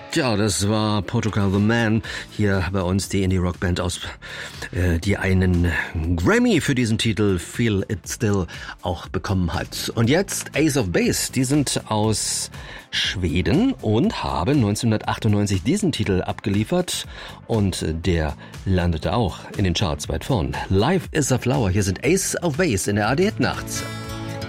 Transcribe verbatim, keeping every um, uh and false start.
Ja, das war Portugal the Man, hier bei uns die Indie-Rock-Band aus, äh, die einen Grammy für diesen Titel Feel It Still auch bekommen hat. Und jetzt Ace of Base, die sind aus Schweden und haben neunzehnhundertachtundneunzig diesen Titel abgeliefert und der landete auch in den Charts weit vorn. Life is a Flower, hier sind Ace of Base in der A R D Hit Nacht.